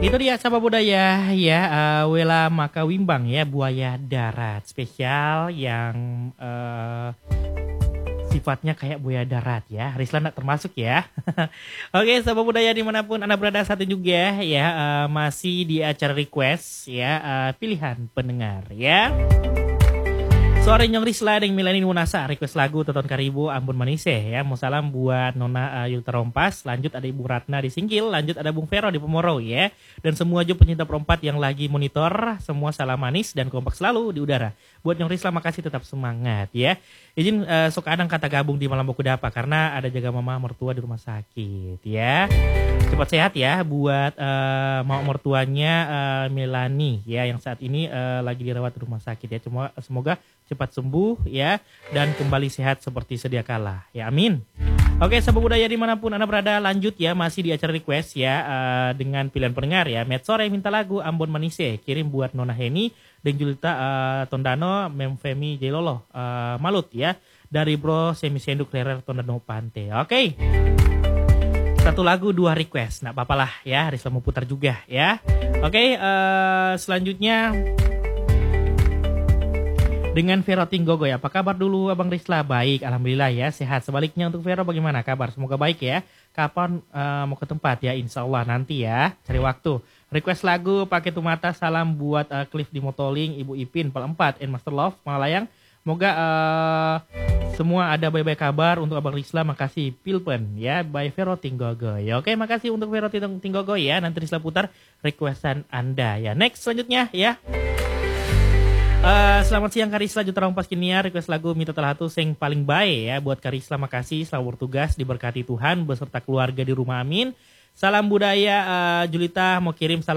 Itu dia Sapa Budaya ya, Wela Makawimbang ya, buaya darat spesial yang sifatnya kayak buaya darat ya. Risla nggak termasuk ya. Oke, Sapa Budaya dimanapun Anda berada saat ini juga ya, masih di acara request ya, pilihan pendengar ya. Sore Nyong Risla dengan Milani Munasa request lagu Toton Karibu Ambon Manise ya. Mau salam buat Nona Yulta Rompas, lanjut ada Ibu Ratna di Singkil, lanjut ada Bung Vero di Pomoro ya. Dan semua aja pencinta perempat yang lagi monitor, semua salam manis dan kompak selalu di udara. Buat Nyong Risla makasih, tetap semangat ya. Izin suka adang kata gabung di Malam Boku Dapa karena ada jaga mama mertua di rumah sakit ya. Cepat sehat ya buat mau mertuanya Milani ya yang saat ini lagi dirawat di rumah sakit ya. Semoga cepat sembuh ya dan kembali sehat seperti sedia kala ya, amin. Oke, Sapa Budaya dimanapun Anda berada, lanjut ya, masih di acara request ya, dengan pilihan pendengar ya. Medsore minta lagu Ambon Manise, kirim buat Nona Heni dan Julita Tondano Memfemi Jelolo Malut ya, dari Bro Semi Senduk Lerer Tondano Pante. Oke, satu lagu dua request, nggak apa-apa lah ya, Risla mau putar juga ya. Oke, selanjutnya dengan Vero Tinggogo ya. Apa kabar dulu Abang Risla? Baik, alhamdulillah ya, sehat. Sebaliknya untuk Vero bagaimana kabar? Semoga baik ya. Kapan mau ke tempat ya? Insya Allah nanti ya, cari waktu. Request lagu Pakai Tumata, salam buat Cliff di Motoling, Ibu Ipin, Pal 4, and Master Love, Malayang. Moga semua ada baik-baik kabar untuk Abang Risla. Makasih Pilpen ya, by Vero Tinggogo ya. Oke, makasih untuk Vero Tinggogo ya. Nanti Risla putar requestan Anda ya. Next selanjutnya ya. Selamat siang Karisla Juta Rompas Kinia, request lagu Mita Telhatu Seng paling baik ya buat Karisla, makasih, selamat bertugas, diberkati Tuhan beserta keluarga di rumah, amin. Salam budaya, Julita mau kirim salam